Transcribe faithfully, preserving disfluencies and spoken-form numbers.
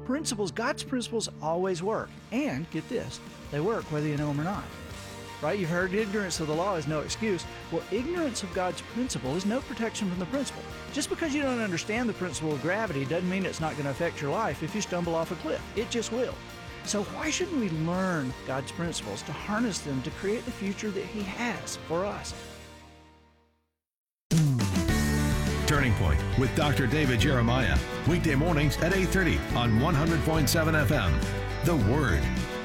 principles, God's principles always work. And get this, they work whether you know them or not. Right? You've heard ignorance of the law is no excuse. Well, ignorance of God's principle is no protection from the principle. Just because you don't understand the principle of gravity doesn't mean it's not going to affect your life if you stumble off a cliff. It just will. So why shouldn't we learn God's principles to harness them to create the future that He has for us? Turning Point with Doctor David Jeremiah. Weekday mornings at eight thirty on one hundred point seven F M. The Word.